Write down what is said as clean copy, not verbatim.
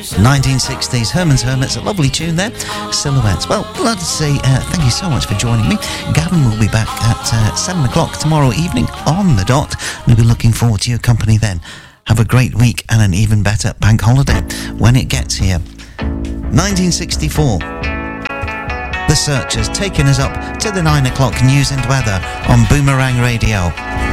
1960s Herman's Hermits, a lovely tune there. Silhouettes. Well, let's say thank you so much for joining me. Gavin will be back at 7 o'clock tomorrow evening on the dot. We'll be looking forward to your company then. Have a great week and an even better bank holiday when it gets here. 1964. The Searchers taking us up to the 9 o'clock news and weather on Boomerang Radio.